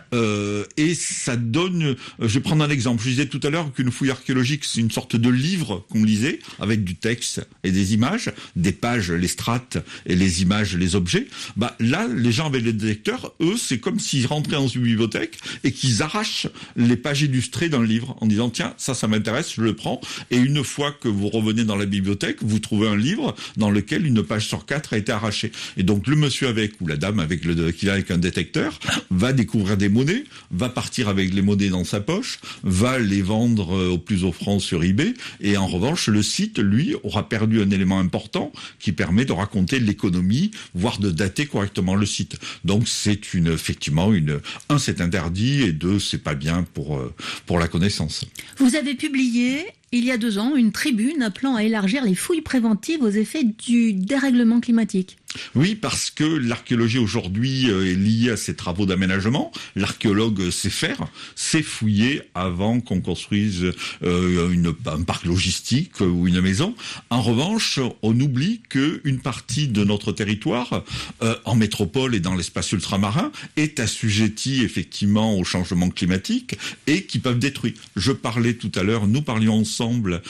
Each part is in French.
Et ça donne... Je vais prendre un exemple. Je disais tout à l'heure qu'une fouille archéologique, c'est une sorte de livre qu'on lisait, avec du texte et des images, des pages, les strates, et les images, les objets. Là, les gens avec les détecteurs, eux, c'est comme s'ils rentraient dans une bibliothèque et qu'ils arrachent les pages illustrées d'un livre en disant, tiens, ça m'intéresse, je le prends. Et une fois que vous revenez dans la bibliothèque, vous trouvez un livre dans lequel une page sur 4 a été arrachée. Et donc, le monsieur avec, ou la dame avec qui vient avec un détecteur, va découvrir des monnaies, va partir avec les monnaies dans sa poche, va les vendre au plus offrant sur eBay, et en revanche, le site, lui, aura perdu un élément important qui permet de raconter l'économie, voire de dater correctement le site. Donc, c'est effectivement, un, c'est interdit, et deux, c'est pas bien pour la connaissance. Vous avez publié, il y a 2 ans, une tribune appelant à élargir les fouilles préventives aux effets du dérèglement climatique. Oui, parce que l'archéologie aujourd'hui est liée à ces travaux d'aménagement. L'archéologue sait faire, sait fouiller avant qu'on construise un parc logistique ou une maison. En revanche, on oublie qu'une partie de notre territoire, en métropole et dans l'espace ultramarin, est assujettie effectivement au changement climatique et qui peuvent détruire. Je parlais tout à l'heure, nous parlions ensemble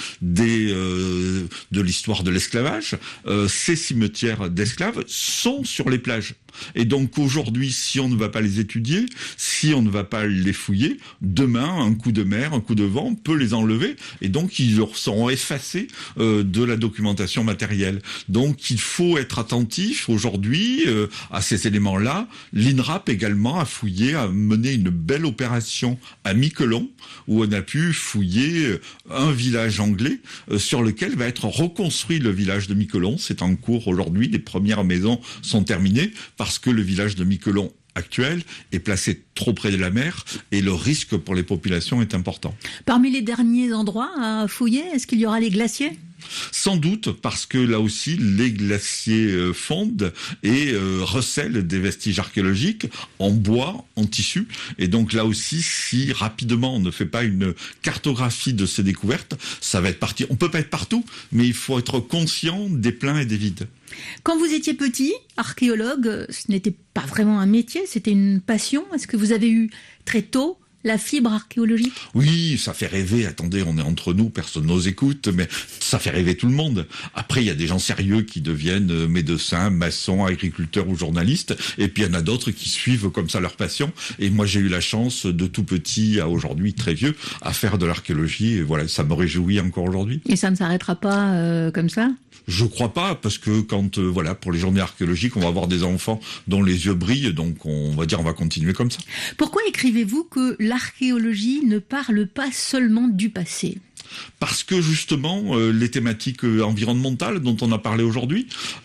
de l'histoire de l'esclavage. Ces cimetières d'esclaves sont sur les plages. Et donc aujourd'hui, si on ne va pas les étudier, si on ne va pas les fouiller, demain, un coup de mer, un coup de vent peut les enlever, et donc ils seront effacés de la documentation matérielle. Donc il faut être attentif aujourd'hui à ces éléments-là. L'INRAP également a fouillé, a mené une belle opération à Miquelon, où on a pu fouiller un village anglais sur lequel va être reconstruit le village de Miquelon. C'est en cours aujourd'hui, les premières maisons sont terminées, parce que le village de Miquelon actuel est placé trop près de la mer et le risque pour les populations est important. Parmi les derniers endroits à fouiller, est-ce qu'il y aura les glaciers ? Sans doute, parce que là aussi, les glaciers fondent et recèlent des vestiges archéologiques en bois, en tissu. Et donc là aussi, si rapidement on ne fait pas une cartographie de ces découvertes, ça va être parti. On peut pas être partout, mais il faut être conscient des pleins et des vides. Quand vous étiez petit, archéologue, ce n'était pas vraiment un métier, c'était une passion. Est-ce que vous avez eu très tôt la fibre archéologique ? Oui, ça fait rêver. Attendez, on est entre nous, personne nous écoute, mais ça fait rêver tout le monde. Après, il y a des gens sérieux qui deviennent médecins, maçons, agriculteurs ou journalistes, et puis il y en a d'autres qui suivent comme ça leur passion. Et moi, j'ai eu la chance, de tout petit à aujourd'hui très vieux, à faire de l'archéologie, et voilà, ça me réjouit encore aujourd'hui. Et ça ne s'arrêtera pas comme ça ? Je crois pas, parce que quand, pour les journées archéologiques, on va avoir des enfants dont les yeux brillent, donc on va continuer comme ça. Pourquoi écrivez-vous que l'archéologie ne parle pas seulement du passé ? Parce que justement, les thématiques environnementales dont on a parlé aujourd'hui,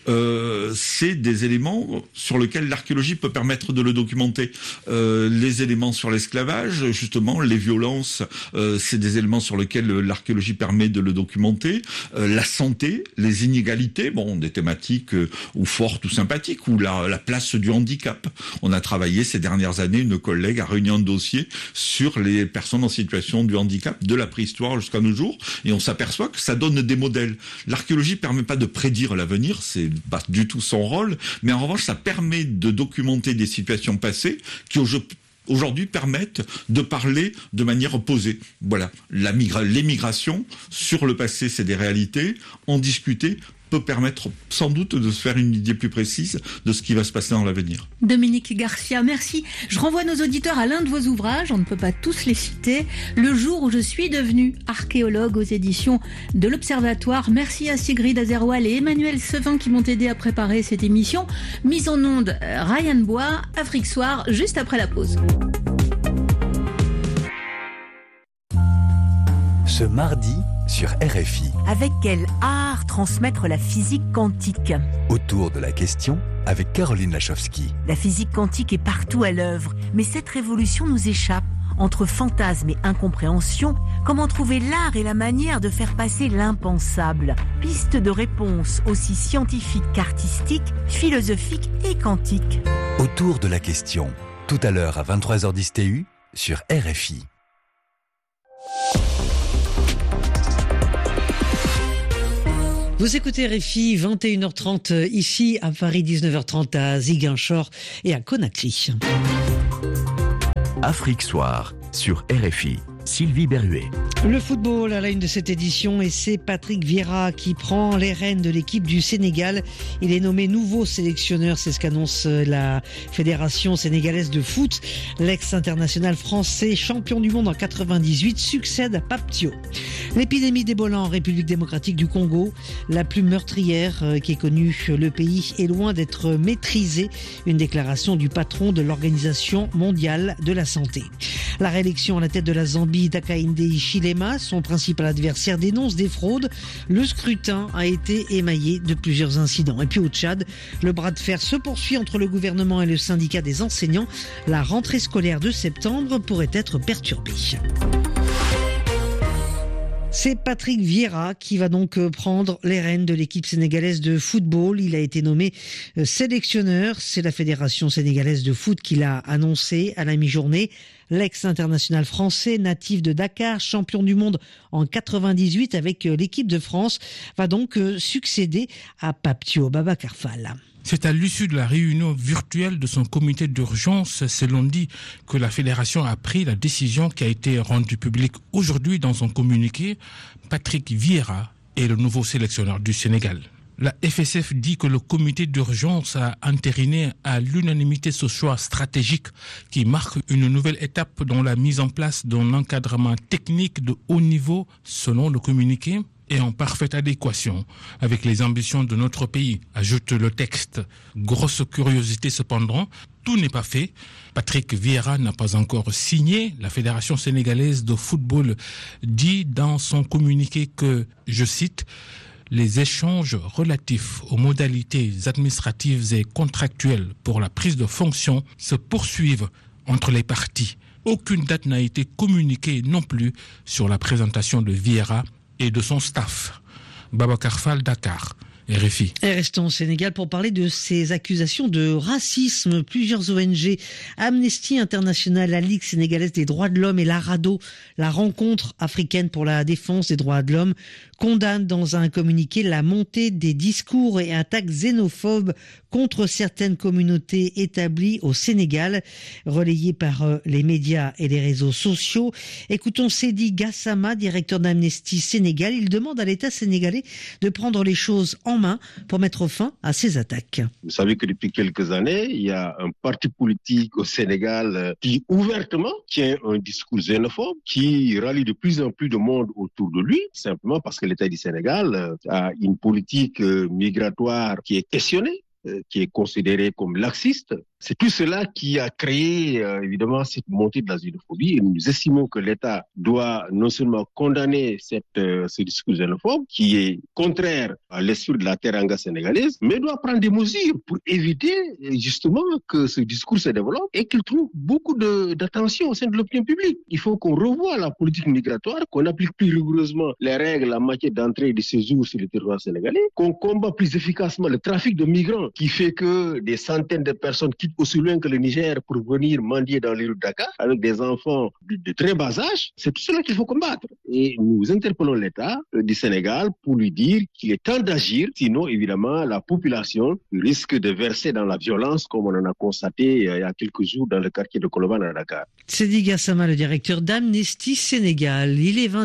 c'est des éléments sur lesquels l'archéologie peut permettre de le documenter. Les éléments sur l'esclavage, justement, les violences, c'est des éléments sur lesquels l'archéologie permet de le documenter. La santé, les inégalités, des thématiques ou fortes ou sympathiques, ou la place du handicap. On a travaillé ces dernières années, une collègue a réuni un dossier sur les personnes en situation de handicap de la préhistoire jusqu'à nos jours, et on s'aperçoit que ça donne des modèles. L'archéologie permet pas de prédire l'avenir, c'est pas du tout son rôle, mais en revanche, ça permet de documenter des situations passées qui aujourd'hui permettent de parler de manière opposée. Voilà, l'émigration, sur le passé, c'est des réalités, en discuter peut permettre sans doute de se faire une idée plus précise de ce qui va se passer dans l'avenir. Dominique Garcia, merci. Je renvoie nos auditeurs à l'un de vos ouvrages, on ne peut pas tous les citer, Le jour où je suis devenu archéologue aux éditions de l'Observatoire. Merci à Sigrid Azerwal et Emmanuel Sevin qui m'ont aidé à préparer cette émission. Mise en onde, Ryan Bois, Afrique Soir, juste après la pause. Ce mardi sur RFI. Avec quel art transmettre la physique quantique ? Autour de la question avec Caroline Lachowski. La physique quantique est partout à l'œuvre, mais cette révolution nous échappe. Entre fantasmes et incompréhension, comment trouver l'art et la manière de faire passer l'impensable ? Piste de réponse aussi scientifique qu'artistique, philosophique et quantique. Autour de la question, tout à l'heure à 23h10 TU sur RFI. Vous écoutez RFI, 21h30 ici à Paris, 19h30 à Ziguinchor et à Conakry. Afrique Soir sur RFI. Sylvie Berruet. Le football à la une de cette édition et c'est Patrick Vieira qui prend les rênes de l'équipe du Sénégal. Il est nommé nouveau sélectionneur, c'est ce qu'annonce la Fédération sénégalaise de foot. L'ex-international français, champion du monde en 98, succède à Pape Thiaw. L'épidémie d'Ebola en République démocratique du Congo, la plus meurtrière qu'ait connue le pays, est loin d'être maîtrisée. Une déclaration du patron de l'Organisation mondiale de la santé. La réélection à la tête de la Zambie, Hakainde Hichilema, son principal adversaire, dénonce des fraudes. Le scrutin a été émaillé de plusieurs incidents. Et puis au Tchad, le bras de fer se poursuit entre le gouvernement et le syndicat des enseignants. La rentrée scolaire de septembre pourrait être perturbée. C'est Patrick Vieira qui va donc prendre les rênes de l'équipe sénégalaise de football. Il a été nommé sélectionneur. C'est la Fédération sénégalaise de foot qui l'a annoncé à la mi-journée. L'ex-international français, natif de Dakar, champion du monde en 98 avec l'équipe de France, va donc succéder à Pape Thiaw. Babacar Fall. C'est à l'issue de la réunion virtuelle de son comité d'urgence, c'est lundi, que la fédération a pris la décision qui a été rendue publique aujourd'hui dans son communiqué. Patrick Vieira est le nouveau sélectionneur du Sénégal. La FSF dit que le comité d'urgence a entériné à l'unanimité ce choix stratégique qui marque une nouvelle étape dans la mise en place d'un encadrement technique de haut niveau, selon le communiqué, et en parfaite adéquation avec les ambitions de notre pays, ajoute le texte. Grosse curiosité cependant, tout n'est pas fait. Patrick Vieira n'a pas encore signé. La Fédération sénégalaise de football dit dans son communiqué que, je cite, « Les échanges relatifs aux modalités administratives et contractuelles pour la prise de fonction se poursuivent entre les parties. Aucune date n'a été communiquée non plus sur la présentation de Vieira et de son staff. » Babacar Fall, Dakar. RFI. Et restons au Sénégal pour parler de ces accusations de racisme. Plusieurs ONG, Amnesty International, la Ligue sénégalaise des droits de l'homme et la RADDHO, la rencontre africaine pour la défense des droits de l'homme, condamnent dans un communiqué la montée des discours et attaques xénophobes contre certaines communautés établies au Sénégal, relayées par les médias et les réseaux sociaux. Écoutons Seydi Gassama, directeur d'Amnesty Sénégal. Il demande à l'État sénégalais de prendre les choses en main pour mettre fin à ces attaques. Vous savez que depuis quelques années, il y a un parti politique au Sénégal qui ouvertement tient un discours xénophobe, qui rallie de plus en plus de monde autour de lui, simplement parce que l'État du Sénégal a une politique migratoire qui est questionnée, qui est considérée comme laxiste. C'est tout cela qui a créé évidemment cette montée de la xénophobie et nous estimons que l'État doit non seulement condamner ce discours xénophobe qui est contraire à l'esprit de la teranga sénégalaise, mais doit prendre des mesures pour éviter justement que ce discours se développe et qu'il trouve beaucoup d'attention au sein de l'opinion publique. Il faut qu'on revoie la politique migratoire, qu'on applique plus rigoureusement les règles en matière d'entrée et de séjour sur le territoire sénégalais, qu'on combat plus efficacement le trafic de migrants qui fait que des centaines de personnes quittent aussi loin que le Niger pour venir mendier dans les rues de Dakar avec des enfants de très bas âge. C'est tout cela qu'il faut combattre. Et nous interpellons l'État du Sénégal pour lui dire qu'il est temps d'agir, sinon évidemment la population risque de verser dans la violence comme on en a constaté il y a quelques jours dans le quartier de Colobane à Dakar. Seydi Gassama, le directeur d'Amnesty Sénégal. Il est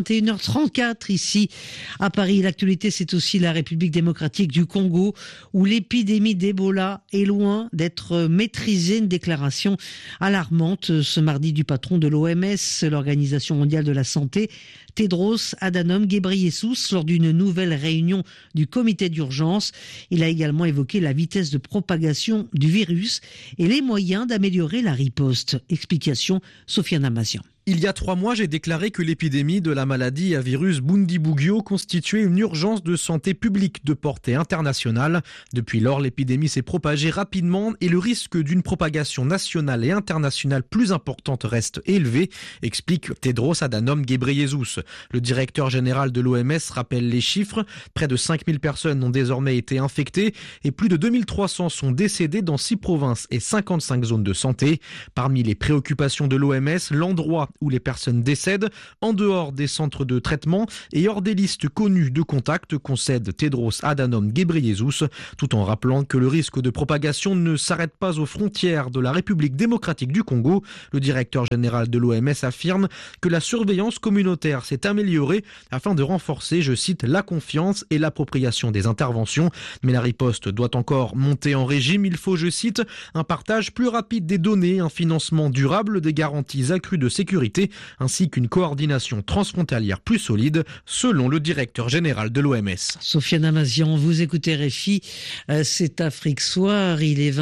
21h34 ici à Paris. L'actualité, c'est aussi la République démocratique du Congo où l'épidémie d'Ebola est loin d'être maîtrisée. Une déclaration alarmante ce mardi du patron de l'OMS, l'Organisation mondiale de la santé, Tedros Adhanom Ghebreyesus, lors d'une nouvelle réunion du comité d'urgence. Il a également évoqué la vitesse de propagation du virus et les moyens d'améliorer la riposte. Explication, Sofiane Amazian. Il y a 3 mois, j'ai déclaré que l'épidémie de la maladie à virus Bundibugyo constituait une urgence de santé publique de portée internationale. Depuis lors, l'épidémie s'est propagée rapidement et le risque d'une propagation nationale et internationale plus importante reste élevé, explique Tedros Adhanom Ghebreyesus. Le directeur général de l'OMS rappelle les chiffres. Près de 5000 personnes ont désormais été infectées et plus de 2300 sont décédées dans 6 provinces et 55 zones de santé. Parmi les préoccupations de l'OMS, l'endroit où les personnes décèdent, en dehors des centres de traitement et hors des listes connues de contacts, concède Tedros Adhanom Ghebreyesus, tout en rappelant que le risque de propagation ne s'arrête pas aux frontières de la République démocratique du Congo. Le directeur général de l'OMS affirme que la surveillance communautaire s'est améliorée afin de renforcer, je cite, la confiance et l'appropriation des interventions. Mais la riposte doit encore monter en régime. Il faut, je cite, un partage plus rapide des données, un financement durable, des garanties accrues de sécurité, ainsi qu'une coordination transfrontalière plus solide, selon le directeur général de l'OMS. Sofiane Amazian, vous écoutez RFI, c'est Afrique Soir, il est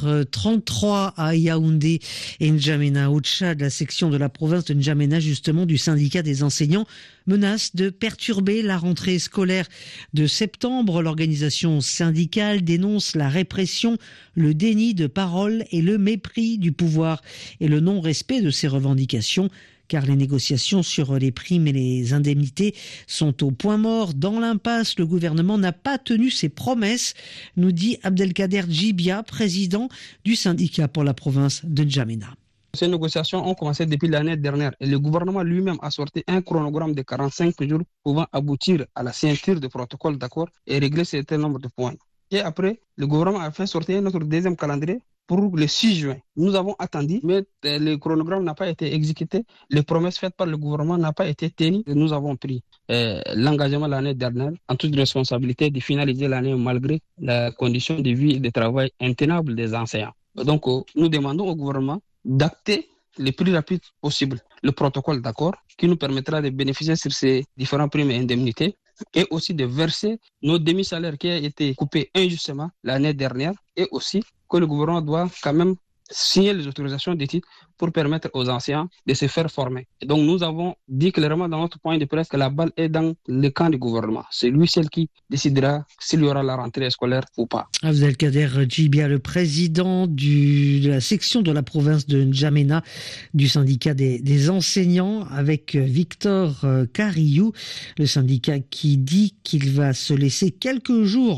20h33 à Yaoundé et N'Djamena, au Tchad. La section de la province de N'Djamena, justement, du syndicat des enseignants, menace de perturber la rentrée scolaire de septembre. L'organisation syndicale dénonce la répression, le déni de parole et le mépris du pouvoir et le non-respect de ses revendications, car les négociations sur les primes et les indemnités sont au point mort. Dans l'impasse, le gouvernement n'a pas tenu ses promesses, nous dit Abdelkader Djibia, président du syndicat pour la province de N'Djamena. Ces négociations ont commencé depuis l'année dernière et le gouvernement lui-même a sorti un chronogramme de 45 jours pouvant aboutir à la signature de protocole d'accord et régler un certain nombre de points. Et après, le gouvernement a fait sortir notre deuxième calendrier pour le 6 juin. Nous avons attendu, mais le chronogramme n'a pas été exécuté. Les promesses faites par le gouvernement n'ont pas été tenues. Nous avons pris l'engagement l'année dernière, en toute responsabilité, de finaliser l'année malgré la condition de vie et de travail intenable des enseignants. Donc, nous demandons au gouvernement d'acter le plus rapide possible le protocole d'accord qui nous permettra de bénéficier sur ces différents primes et indemnités et aussi de verser nos demi-salaires qui ont été coupés injustement l'année dernière et aussi que le gouvernement doit quand même signer les autorisations d'études pour permettre aux enseignants de se faire former. Et donc nous avons dit clairement dans notre point de presse que la balle est dans le camp du gouvernement. C'est lui seul qui décidera s'il y aura la rentrée scolaire ou pas. Abdelkader Djibia, le président de la section de la province de N'Djamena du syndicat des enseignants, avec Victor Carillou, le syndicat qui dit qu'il va laisser quelques jours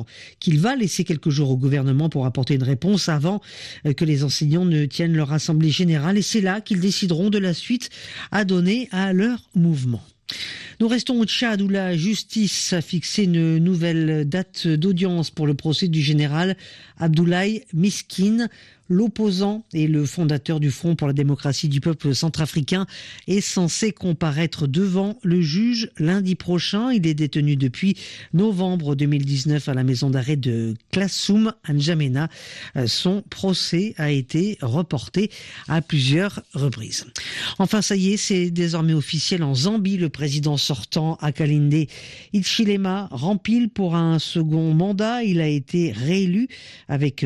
au gouvernement pour apporter une réponse avant que les enseignants ne tiennent leur assemblée générale, et c'est là qu'ils décideront de la suite à donner à leur mouvement. Nous restons au Tchad où la justice a fixé une nouvelle date d'audience pour le procès du général Abdoulaye Miskine. L'opposant et le fondateur du Front pour la démocratie du peuple centrafricain est censé comparaître devant le juge lundi prochain. Il est détenu depuis novembre 2019 à la maison d'arrêt de Klassoum à N'Djamena. Son procès a été reporté à plusieurs reprises. Enfin, ça y est, c'est désormais officiel en Zambie. Le président sortant, Hakainde Hichilema, rempile pour un second mandat. Il a été réélu avec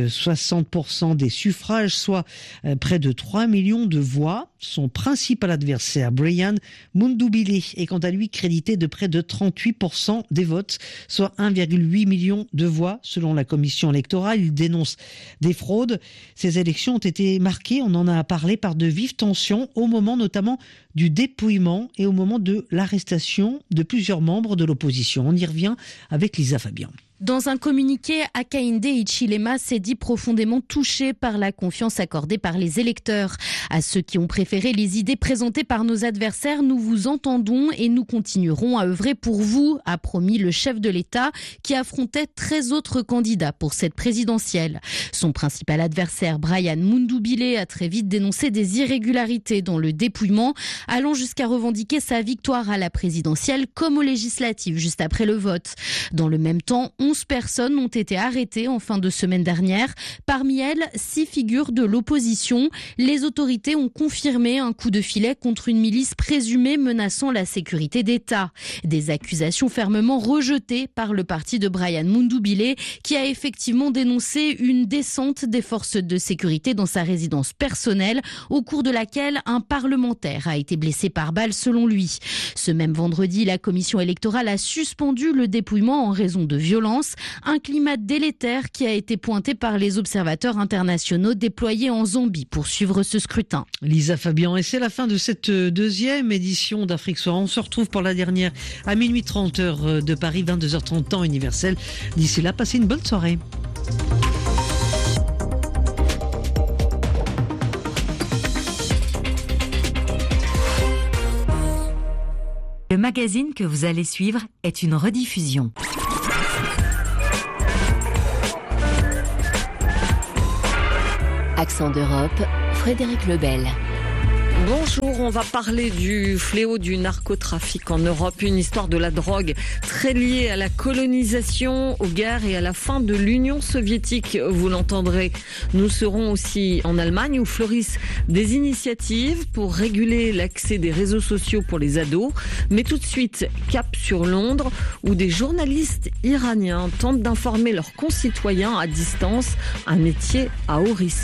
60% des suffrages, soit près de 3 millions de voix. Son principal adversaire, Brian Mundubile, est quant à lui crédité de près de 38% des votes, soit 1,8 million de voix selon la commission électorale. Il dénonce des fraudes. Ces élections ont été marquées, on en a parlé, par de vives tensions au moment notamment du dépouillement et au moment de l'arrestation de plusieurs membres de l'opposition. On y revient avec Lisa Fabian. Dans un communiqué, Hakainde Hichilema s'est dit profondément touché par la confiance accordée par les électeurs. À ceux qui ont préféré les idées présentées par nos adversaires, nous vous entendons et nous continuerons à œuvrer pour vous, a promis le chef de l'État qui affrontait 13 autres candidats pour cette présidentielle. Son principal adversaire, Brian Mundubile, a très vite dénoncé des irrégularités dans le dépouillement, allant jusqu'à revendiquer sa victoire à la présidentielle comme aux législatives juste après le vote. Dans le même temps, 11 personnes ont été arrêtées en fin de semaine dernière. Parmi elles, 6 figures de l'opposition. Les autorités ont confirmé un coup de filet contre une milice présumée menaçant la sécurité d'État. Des accusations fermement rejetées par le parti de Brian Mundubile, qui a effectivement dénoncé une descente des forces de sécurité dans sa résidence personnelle, au cours de laquelle un parlementaire a été blessé par balle selon lui. Ce même vendredi, la commission électorale a suspendu le dépouillement en raison de violences. Un climat délétère qui a été pointé par les observateurs internationaux déployés en Zambie pour suivre ce scrutin. Lisa Fabian, et c'est la fin de cette deuxième édition d'Afrique Soir. On se retrouve pour la dernière à minuit 30 heure de Paris, 22h30 temps universel. D'ici là, passez une bonne soirée. Le magazine que vous allez suivre est une rediffusion. Accent d'Europe, Frédéric Lebel. Bonjour, on va parler du fléau du narcotrafic en Europe, une histoire de la drogue très liée à la colonisation, aux guerres et à la fin de l'Union soviétique, vous l'entendrez. Nous serons aussi en Allemagne où fleurissent des initiatives pour réguler l'accès des réseaux sociaux pour les ados. Mais tout de suite, cap sur Londres où des journalistes iraniens tentent d'informer leurs concitoyens à distance, un métier à haut risque.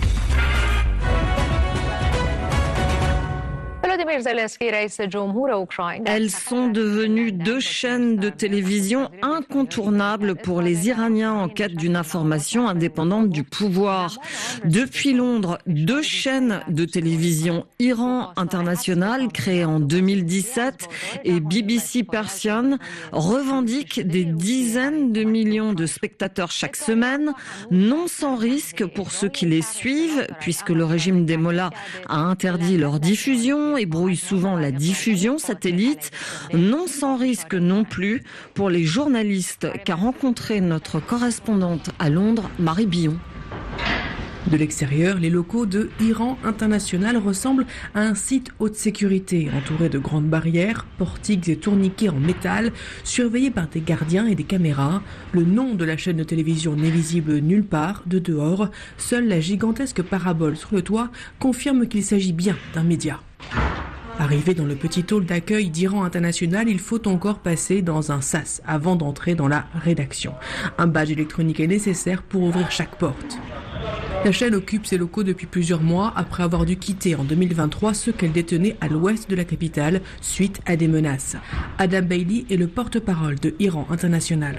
Elles sont devenues deux chaînes de télévision incontournables pour les Iraniens en quête d'une information indépendante du pouvoir. Depuis Londres, deux chaînes de télévision, Iran International, créées en 2017, et BBC Persian, revendiquent des dizaines de millions de spectateurs chaque semaine, non sans risque pour ceux qui les suivent, puisque le régime des mollahs a interdit leur diffusion et brouille souvent la diffusion satellite, non sans risque non plus pour les journalistes qu'a rencontré notre correspondante à Londres, Marie Billon. De l'extérieur, les locaux de Iran International ressemblent à un site haute sécurité, entouré de grandes barrières, portiques et tourniquets en métal, surveillés par des gardiens et des caméras. Le nom de la chaîne de télévision n'est visible nulle part, de dehors. Seule la gigantesque parabole sur le toit confirme qu'il s'agit bien d'un média. Arrivé dans le petit hall d'accueil d'Iran International, il faut encore passer dans un sas avant d'entrer dans la rédaction. Un badge électronique est nécessaire pour ouvrir chaque porte. La chaîne occupe ses locaux depuis plusieurs mois après avoir dû quitter en 2023 ceux qu'elle détenait à l'ouest de la capitale suite à des menaces. Adam Bailey est le porte-parole de Iran International.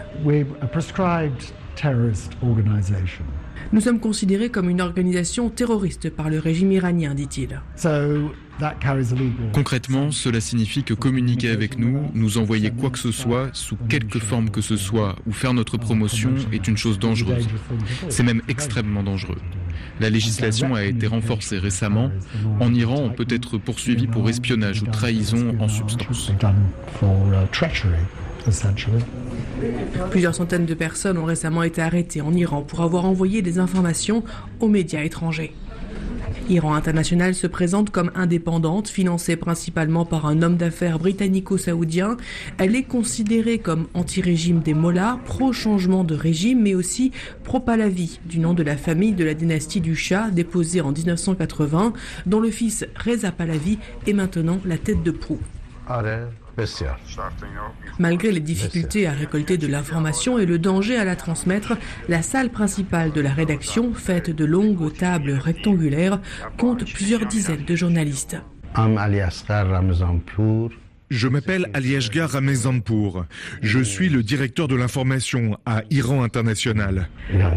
Nous sommes considérés comme une organisation terroriste par le régime iranien, dit-il. Concrètement, cela signifie que communiquer avec nous, nous envoyer quoi que ce soit, sous quelque forme que ce soit, ou faire notre promotion est une chose dangereuse. C'est même extrêmement dangereux. La législation a été renforcée récemment. En Iran, on peut être poursuivi pour espionnage ou trahison en substance. Plusieurs centaines de personnes ont récemment été arrêtées en Iran pour avoir envoyé des informations aux médias étrangers. Iran International se présente comme indépendante, financée principalement par un homme d'affaires britannico-saoudien. Elle est considérée comme anti-régime des mollahs, pro-changement de régime, mais aussi pro-Pahlavi, du nom de la famille de la dynastie du Shah, déposée en 1980, dont le fils Reza Pahlavi est maintenant la tête de proue. Malgré les difficultés à récolter de l'information et le danger à la transmettre, la salle principale de la rédaction, faite de longues tables rectangulaires, compte plusieurs dizaines de journalistes. Je m'appelle Ali Asghar Ramezanpour. Je suis le directeur de l'information à Iran International.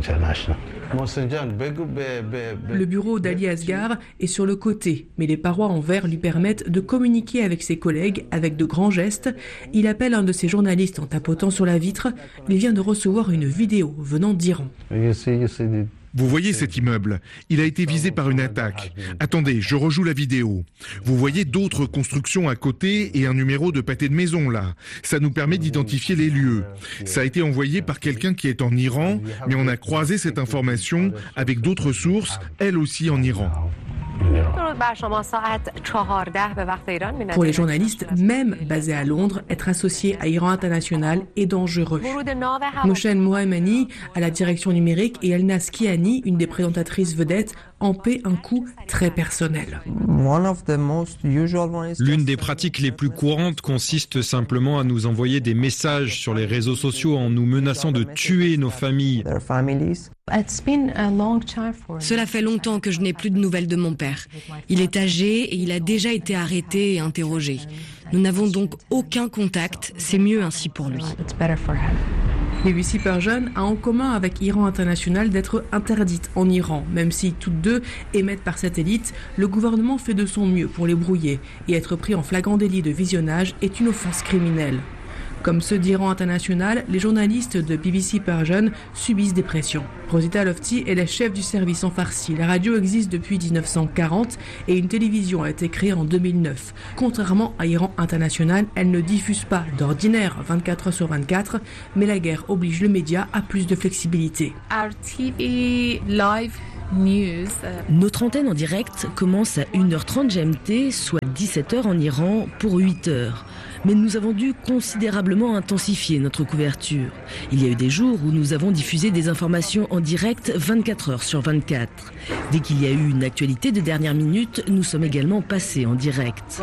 Le bureau d'Ali Asghar est sur le côté, mais les parois en verre lui permettent de communiquer avec ses collègues avec de grands gestes. Il appelle un de ses journalistes en tapotant sur la vitre. Il vient de recevoir une vidéo venant d'Iran. Vous voyez cet immeuble? Il a été visé par une attaque. Attendez, je rejoue la vidéo. Vous voyez d'autres constructions à côté et un numéro de pâté de maison là. Ça nous permet d'identifier les lieux. Ça a été envoyé par quelqu'un qui est en Iran, mais on a croisé cette information avec d'autres sources, elles aussi en Iran. Pour les journalistes, même basés à Londres, être associé à Iran International est dangereux. Moshen Mohammani, à la direction numérique, et Elnaz Kiani, une des présentatrices vedettes, en paient un coût très personnel. L'une des pratiques les plus courantes consiste simplement à nous envoyer des messages sur les réseaux sociaux en nous menaçant de tuer nos familles. Cela fait longtemps que je n'ai plus de nouvelles de mon père. Il est âgé et il a déjà été arrêté et interrogé. Nous n'avons donc aucun contact, c'est mieux ainsi pour lui. BBC Persian a en commun avec Iran International d'être interdite en Iran, même si toutes deux émettent par satellite. Le gouvernement fait de son mieux pour les brouiller et être pris en flagrant délit de visionnage est une offense criminelle. Comme ceux d'Iran International, les journalistes de BBC Persian subissent des pressions. Rosita Lofti est la chef du service en farsi. La radio existe depuis 1940 et une télévision a été créée en 2009. Contrairement à Iran International, elle ne diffuse pas d'ordinaire 24 heures sur 24, mais la guerre oblige le média à plus de flexibilité. Notre antenne en direct commence à 1h30 GMT, soit 17h en Iran pour 8h. Mais nous avons dû considérablement intensifier notre couverture. Il y a eu des jours où nous avons diffusé des informations en direct 24 heures sur 24. Dès qu'il y a eu une actualité de dernière minute, nous sommes également passés en direct.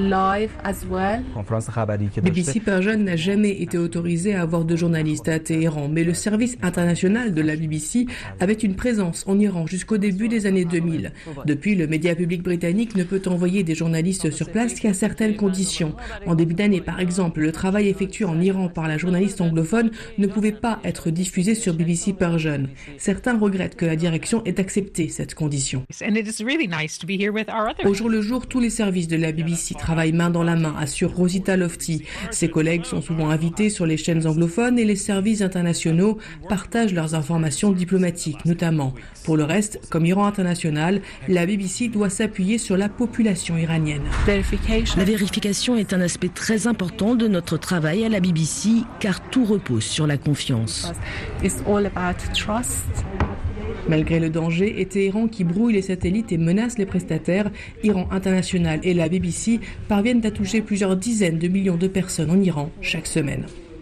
BBC Persian n'a jamais été autorisé à avoir de journalistes à Téhéran, mais le service international de la BBC avait une présence en Iran jusqu'au début des années 2000. Depuis, le média public britannique ne peut envoyer des journalistes sur place qu'à certaines conditions. En début d'année, par exemple, le travail effectué en Iran par la journaliste anglophone ne pouvait pas être diffusé sur BBC Persian. Certains regrettent que la direction ait accepté cette condition. Au jour le jour, tous les services de la BBC travaillent main dans la main, assure Rosita Lofti. Ses collègues sont souvent invités sur les chaînes anglophones et les services internationaux partagent leurs informations diplomatiques, notamment. Pour le reste, comme Iran International, la BBC doit s'appuyer sur la population iranienne. La vérification est un aspect très important de notre travail à la BBC, car tout repose sur la confiance. Malgré le danger et Téhéran qui brouille les satellites et menace les prestataires, Iran International et la BBC parviennent à toucher plusieurs dizaines de millions de personnes en Iran chaque semaine.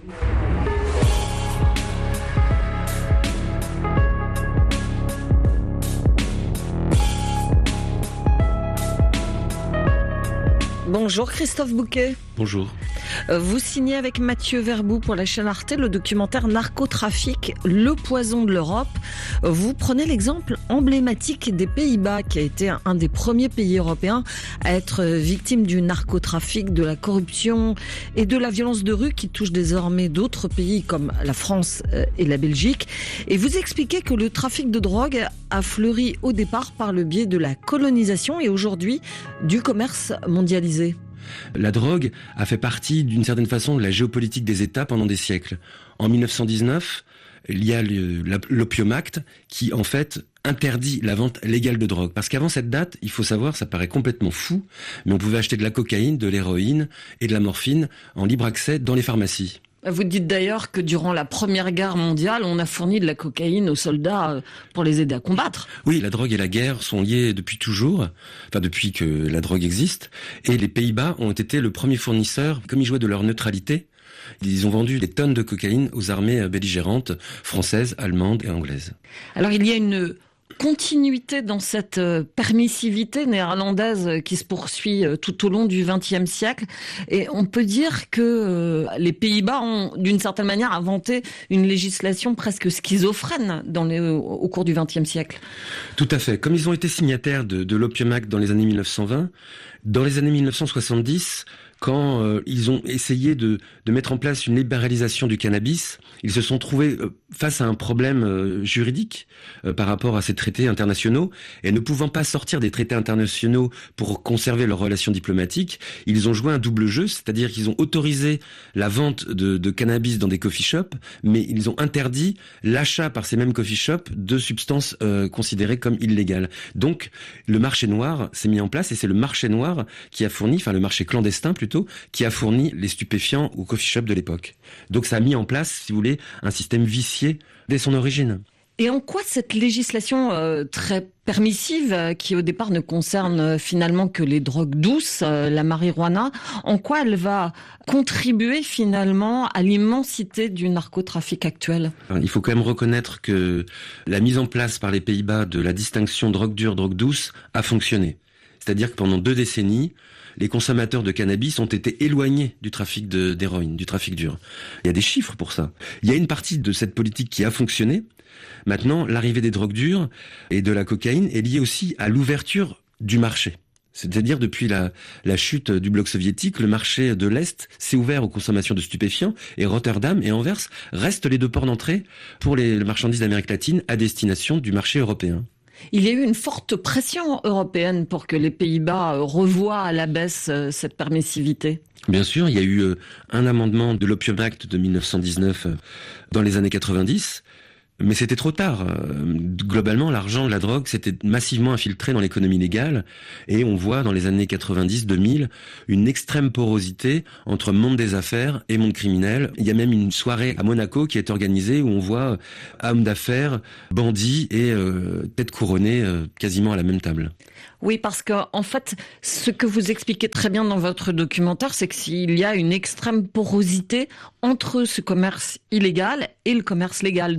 Bonjour Christophe Bouquet. Bonjour. Vous signez avec Mathieu Verbout pour la chaîne Arte le documentaire Narcotrafic, le poison de l'Europe. Vous prenez l'exemple emblématique des Pays-Bas, qui a été un des premiers pays européens à être victime du narcotrafic, de la corruption et de la violence de rue qui touche désormais d'autres pays comme la France et la Belgique. Et vous expliquez que le trafic de drogue a fleuri au départ par le biais de la colonisation et aujourd'hui du commerce mondialisé. La drogue a fait partie d'une certaine façon de la géopolitique des États pendant des siècles. En 1919, il y a l'Opium Act qui en fait interdit la vente légale de drogue. Parce qu'avant cette date, il faut savoir, ça paraît complètement fou, mais on pouvait acheter de la cocaïne, de l'héroïne et de la morphine en libre accès dans les pharmacies. Vous dites d'ailleurs que durant la Première Guerre mondiale, on a fourni de la cocaïne aux soldats pour les aider à combattre. Oui, la drogue et la guerre sont liées depuis toujours, enfin depuis que la drogue existe. Et les Pays-Bas ont été le premier fournisseur, comme ils jouaient de leur neutralité, ils ont vendu des tonnes de cocaïne aux armées belligérantes françaises, allemandes et anglaises. Alors il y a une continuité dans cette permissivité néerlandaise qui se poursuit tout au long du XXe siècle. Et on peut dire que les Pays-Bas ont, d'une certaine manière, inventé une législation presque schizophrène au cours du XXe siècle. Tout à fait. Comme ils ont été signataires de l'Opium Act dans les années 1920, dans les années 1970, quand ils ont essayé de mettre en place une libéralisation du cannabis, ils se sont trouvés face à un problème juridique par rapport à ces traités internationaux, et ne pouvant pas sortir des traités internationaux pour conserver leurs relations diplomatiques, ils ont joué un double jeu, c'est-à-dire qu'ils ont autorisé la vente de cannabis dans des coffee shops, mais ils ont interdit l'achat par ces mêmes coffee shops de substances considérées comme illégales. Donc le marché noir s'est mis en place, et c'est le marché noir qui a fourni, enfin le marché clandestin plutôt, qui a fourni les stupéfiants aux coffee shops de l'époque. Donc ça a mis en place, si vous voulez, un système vicié dès son origine. Et en quoi cette législation très permissive, qui au départ ne concerne finalement que les drogues douces, la marijuana, en quoi elle va contribuer finalement à l'immensité du narcotrafic actuel ? Il faut quand même reconnaître que la mise en place par les Pays-Bas de la distinction drogue dure, drogue douce a fonctionné. C'est-à-dire que pendant 2 décennies, les consommateurs de cannabis ont été éloignés du trafic d'héroïne, du trafic dur. Il y a des chiffres pour ça. Il y a une partie de cette politique qui a fonctionné. Maintenant, l'arrivée des drogues dures et de la cocaïne est liée aussi à l'ouverture du marché. C'est-à-dire, depuis la chute du bloc soviétique, le marché de l'Est s'est ouvert aux consommations de stupéfiants, et Rotterdam et Anvers restent les 2 ports d'entrée pour les marchandises d'Amérique latine à destination du marché européen. Il y a eu une forte pression européenne pour que les Pays-Bas revoient à la baisse cette permissivité. Bien sûr, il y a eu un amendement de l'Opium Act de 1919 dans les années 90. Mais c'était trop tard. Globalement, l'argent de la drogue s'était massivement infiltré dans l'économie légale et on voit dans les années 90-2000 une extrême porosité entre monde des affaires et monde criminel. Il y a même une soirée à Monaco qui est organisée où on voit hommes d'affaires, bandits et têtes couronnées quasiment à la même table. Oui, parce que en fait, ce que vous expliquez très bien dans votre documentaire, c'est qu'il y a une extrême porosité entre ce commerce illégal et le commerce légal.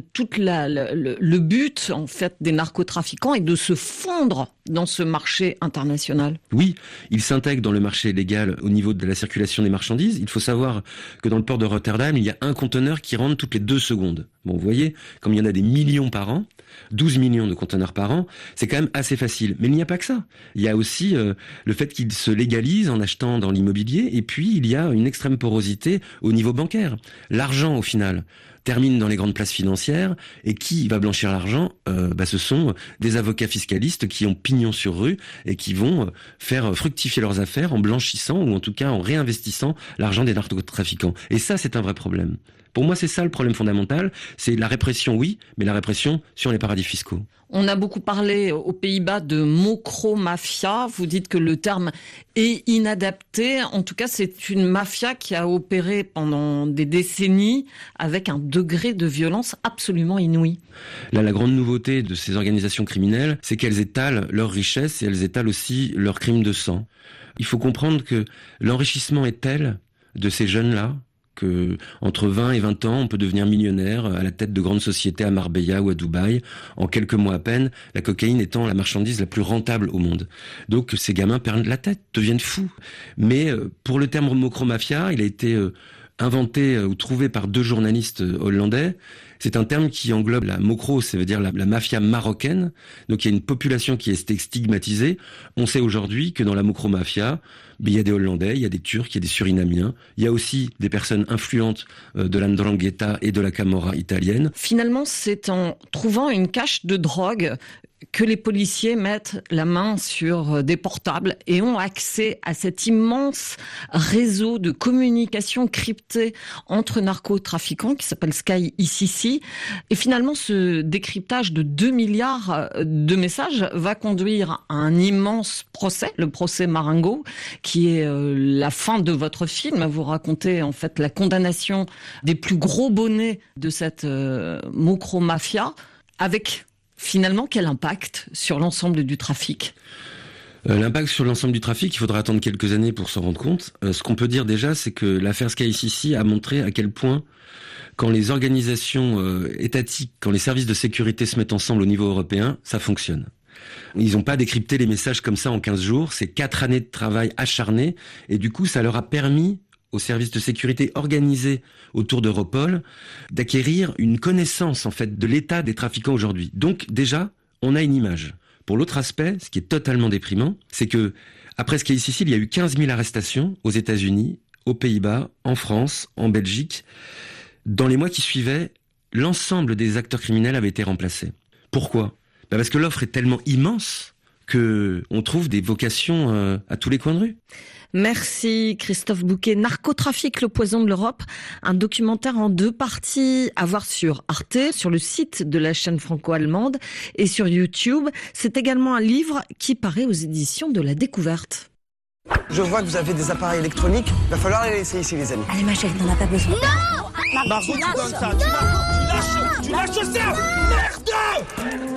Le but, en fait, des narcotrafiquants est de se fondre dans ce marché international. Oui, ils s'intègrent dans le marché légal au niveau de la circulation des marchandises. Il faut savoir que dans le port de Rotterdam, il y a un conteneur qui rentre toutes les 2 secondes. Bon, vous voyez, comme il y en a des millions par an, 12 millions de conteneurs par an, c'est quand même assez facile. Mais il n'y a pas que ça. Il y a aussi le fait qu'ils se légalisent en achetant dans l'immobilier, et puis il y a une extrême porosité au niveau bancaire. L'argent, au final, termine dans les grandes places financières, et qui va blanchir l'argent ce sont des avocats fiscalistes qui ont pignon sur rue et qui vont faire fructifier leurs affaires en blanchissant ou en tout cas en réinvestissant l'argent des narcotrafiquants. Et ça, c'est un vrai problème. Pour moi, c'est ça le problème fondamental, c'est la répression, oui, mais la répression sur les paradis fiscaux. On a beaucoup parlé aux Pays-Bas de mocro-mafia. Vous dites que le terme est inadapté. En tout cas, c'est une mafia qui a opéré pendant des décennies avec un degré de violence absolument inouï. Là, la grande nouveauté de ces organisations criminelles, c'est qu'elles étalent leurs richesses et elles étalent aussi leurs crimes de sang. Il faut comprendre que l'enrichissement est tel de ces jeunes-là que entre 20 et 20 ans, on peut devenir millionnaire à la tête de grandes sociétés à Marbella ou à Dubaï, en quelques mois à peine, la cocaïne étant la marchandise la plus rentable au monde. Donc ces gamins perdent la tête, deviennent fous. Mais pour le terme mocro-mafia, il a été inventé ou trouvé par 2 journalistes hollandais. C'est un terme qui englobe la mocro, ça veut dire la mafia marocaine. Donc il y a une population qui est stigmatisée. On sait aujourd'hui que dans la mocro-mafia, il y a des Hollandais, il y a des Turcs, il y a des Surinamiens. Il y a aussi des personnes influentes de la 'Ndrangheta et de la Camorra italienne. Finalement, c'est en trouvant une cache de drogue que les policiers mettent la main sur des portables et ont accès à cet immense réseau de communication cryptée entre narcotrafiquants qui s'appelle Sky ICC. Et finalement, ce décryptage de 2 milliards de messages va conduire à un immense procès, le procès Marengo, qui est la fin de votre film. Vous racontez en fait la condamnation des plus gros bonnets de cette mocro-mafia avec... Finalement, quel impact sur l'ensemble du trafic ? L'impact sur l'ensemble du trafic, il faudra attendre quelques années pour s'en rendre compte. Ce qu'on peut dire déjà, c'est que l'affaire Sky ICC a montré à quel point, quand les organisations étatiques, quand les services de sécurité se mettent ensemble au niveau européen, ça fonctionne. Ils n'ont pas décrypté les messages comme ça en 15 jours, c'est 4 années de travail acharné, et du coup, ça leur a permis aux services de sécurité organisés autour d'Europol, d'acquérir une connaissance en fait de l'état des trafiquants aujourd'hui. Donc déjà, on a une image. Pour l'autre aspect, ce qui est totalement déprimant, c'est que après Sky ICC, il y a eu 15 000 arrestations aux États-Unis, aux Pays-Bas, en France, en Belgique. Dans les mois qui suivaient, l'ensemble des acteurs criminels avaient été remplacés. Pourquoi ? Parce que l'offre est tellement immense que on trouve des vocations à tous les coins de rue. Merci Christophe Bouquet. Narcotrafic, le poison de l'Europe, un documentaire en 2 parties à voir sur Arte, sur le site de la chaîne franco-allemande et sur YouTube. C'est également un livre qui paraît aux éditions de La Découverte. Je vois que vous avez des appareils électroniques, il va falloir les laisser ici les amis. Allez ma chérie, t'en as pas besoin. Non Margot, tu donnes ça, tu lâches ça. Merde.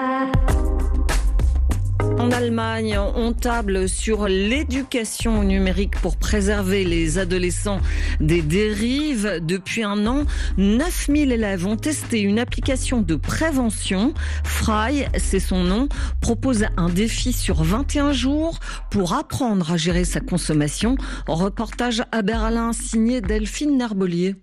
En Allemagne, on table sur l'éducation numérique pour préserver les adolescents des dérives. Depuis un an, 9000 élèves ont testé une application de prévention. Frei, c'est son nom, propose un défi sur 21 jours pour apprendre à gérer sa consommation. Reportage à Berlin signé Delphine Nerbolier.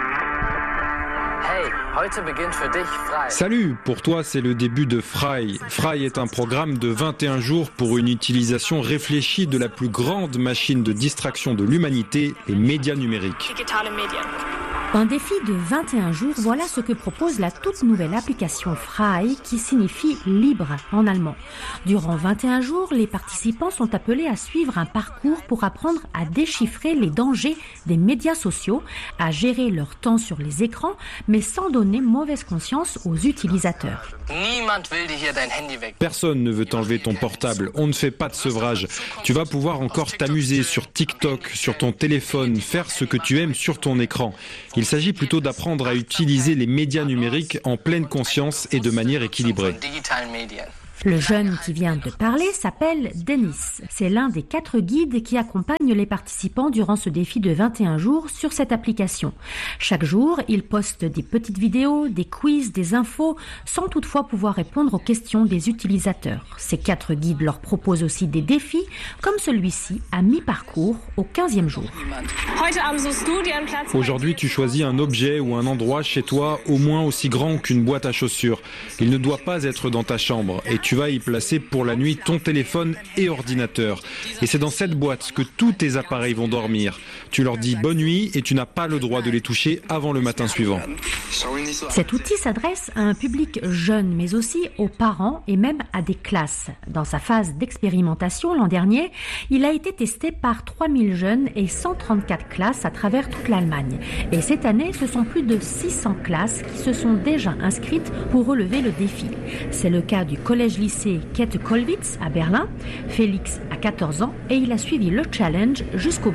Salut, pour toi c'est le début de Frei. Frei est un programme de 21 jours pour une utilisation réfléchie de la plus grande machine de distraction de l'humanité, les médias numériques. Un défi de 21 jours, voilà ce que propose la toute nouvelle application Frei, qui signifie libre en allemand. Durant 21 jours, les participants sont appelés à suivre un parcours pour apprendre à déchiffrer les dangers des médias sociaux, à gérer leur temps sur les écrans, mais sans donner mauvaise conscience aux utilisateurs. Personne ne veut t'enlever ton portable, on ne fait pas de sevrage. Tu vas pouvoir encore t'amuser sur TikTok, sur ton téléphone, faire ce que tu aimes sur ton écran. Il s'agit plutôt d'apprendre à utiliser les médias numériques en pleine conscience et de manière équilibrée. Le jeune qui vient de parler s'appelle Denis. C'est l'un des 4 guides qui accompagnent les participants durant ce défi de 21 jours sur cette application. Chaque jour, il poste des petites vidéos, des quiz, des infos, sans toutefois pouvoir répondre aux questions des utilisateurs. Ces 4 guides leur proposent aussi des défis, comme celui-ci à mi-parcours, au 15e jour. Aujourd'hui, tu choisis un objet ou un endroit chez toi au moins aussi grand qu'une boîte à chaussures. Il ne doit pas être dans ta chambre et tu vas y placer pour la nuit ton téléphone et ordinateur. Et c'est dans cette boîte que tous tes appareils vont dormir. Tu leur dis bonne nuit et tu n'as pas le droit de les toucher avant le matin suivant. Cet outil s'adresse à un public jeune, mais aussi aux parents et même à des classes. Dans sa phase d'expérimentation l'an dernier, il a été testé par 3000 jeunes et 134 classes à travers toute l'Allemagne. Et cette année, ce sont plus de 600 classes qui se sont déjà inscrites pour relever le défi. C'est le cas du collège-lycée Käthe-Kollwitz à Berlin. Félix a 14 ans et il a suivi le challenge jusqu'au bout.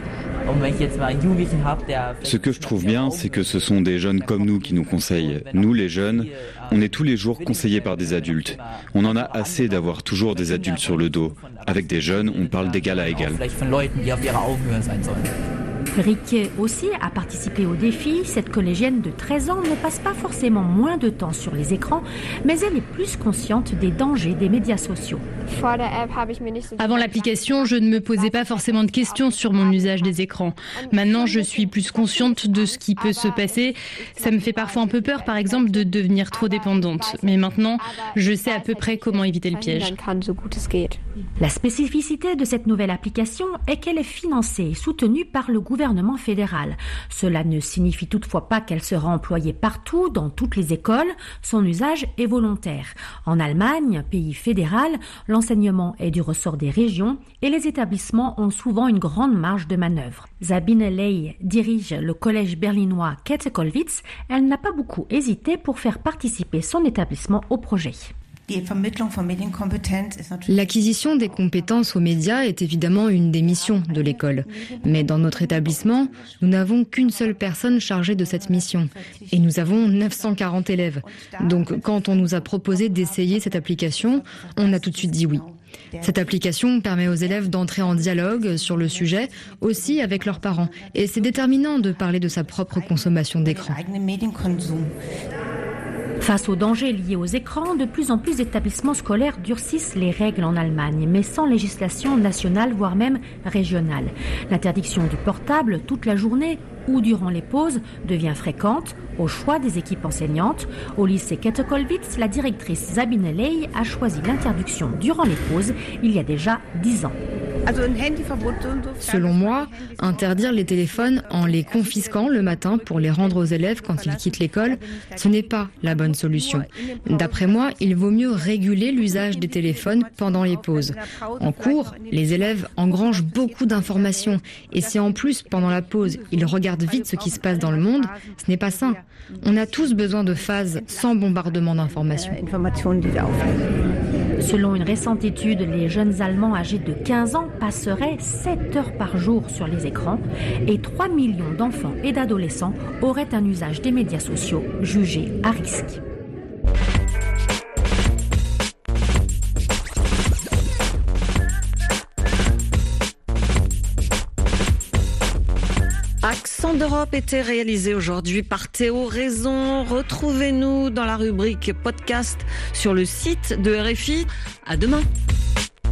Ce que je trouve bien, c'est que ce sont des jeunes comme nous qui nous conseillent. Nous, les jeunes, on est tous les jours conseillés par des adultes. On en a assez d'avoir toujours des adultes sur le dos. Avec des jeunes, on parle d'égal à égal. Rikke aussi a participé au défi. Cette collégienne de 13 ans ne passe pas forcément moins de temps sur les écrans, mais elle est plus consciente des dangers des médias sociaux. Avant l'application, je ne me posais pas forcément de questions sur mon usage des écrans. Maintenant, je suis plus consciente de ce qui peut se passer. Ça me fait parfois un peu peur, par exemple, de devenir trop dépendante. Mais maintenant, je sais à peu près comment éviter le piège. La spécificité de cette nouvelle application est qu'elle est financée et soutenue par le gouvernement fédéral. Cela ne signifie toutefois pas qu'elle sera employée partout, dans toutes les écoles. Son usage est volontaire. En Allemagne, pays fédéral, l'enseignement est du ressort des régions et les établissements ont souvent une grande marge de manœuvre. Sabine Ley dirige le collège berlinois Käthe-Kollwitz. Elle n'a pas beaucoup hésité pour faire participer son établissement au projet. L'acquisition des compétences aux médias est évidemment une des missions de l'école. Mais dans notre établissement, nous n'avons qu'une seule personne chargée de cette mission. Et nous avons 940 élèves. Donc quand on nous a proposé d'essayer cette application, on a tout de suite dit oui. Cette application permet aux élèves d'entrer en dialogue sur le sujet, aussi avec leurs parents. Et c'est déterminant de parler de sa propre consommation d'écran. Face aux dangers liés aux écrans, de plus en plus d'établissements scolaires durcissent les règles en Allemagne, mais sans législation nationale, voire même régionale. L'interdiction du portable toute la journée ou durant les pauses devient fréquente, au choix des équipes enseignantes. Au lycée Käthe-Kollwitz, la directrice Sabine Ley a choisi l'interdiction durant les pauses il y a déjà 10 ans. Selon moi, interdire les téléphones en les confisquant le matin pour les rendre aux élèves quand ils quittent l'école, ce n'est pas la bonne solution. D'après moi, il vaut mieux réguler l'usage des téléphones pendant les pauses. En cours, les élèves engrangent beaucoup d'informations et si en plus, pendant la pause, ils regardent vite ce qui se passe dans le monde, ce n'est pas sain. On a tous besoin de phases sans bombardement d'informations. Selon une récente étude, les jeunes Allemands âgés de 15 ans passeraient 7 heures par jour sur les écrans et 3 millions d'enfants et d'adolescents auraient un usage des médias sociaux jugé à risque. Accent d'Europe était réalisé aujourd'hui par Théo Raison. Retrouvez-nous dans la rubrique podcast sur le site de RFI. À demain.